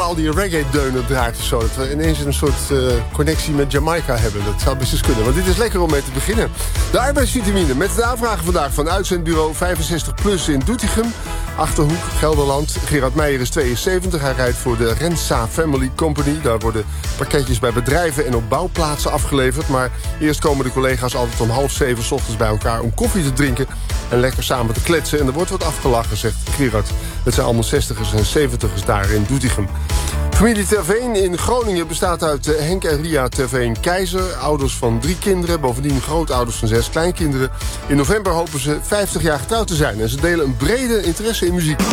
al die reggae-deunen draait of zo. Dat we ineens een soort connectie met Jamaica hebben. Dat zou best eens kunnen. Want dit is lekker om mee te beginnen. De arbeidsvitamine met de aanvragen vandaag van uitzendbureau 65PLUS in Doetinchem. Achterhoek, Gelderland. Gerard Meijer is 72. Hij rijdt voor de Rensa Family Company. Daar worden pakketjes bij bedrijven en op bouwplaatsen afgeleverd. Maar eerst komen de collega's altijd om 6:30 's ochtends bij elkaar om koffie te drinken en lekker samen te kletsen. En er wordt wat afgelachen, zegt Gerard. Het zijn allemaal 60ers en 70ers daar in Doetinchem. Familie Terveen in Groningen bestaat uit Henk en Ria Terveen Keizer. Ouders van 3 kinderen, bovendien grootouders van 6 kleinkinderen. In november hopen ze 50 jaar getrouwd te zijn. En ze delen een brede interesse in muziek.